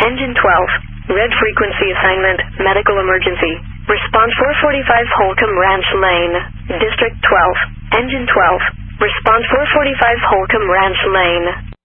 Engine 12. Red frequency assignment, medical emergency. Response 445 Holcomb Ranch Lane, District 12. Engine 12. Response 445 Holcomb Ranch Lane.